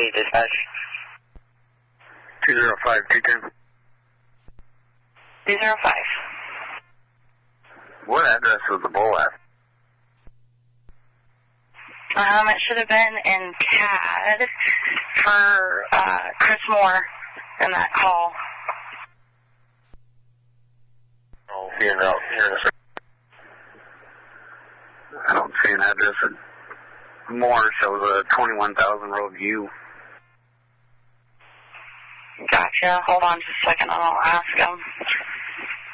dispatch. 205, 210. 205. What address was the bull at? It should have been in CAD for Chris Moore in that call. I'll see it out here in a second. I don't see an address. Moore shows 21,000 Road U. Gotcha. Hold on just a second and I'll ask him.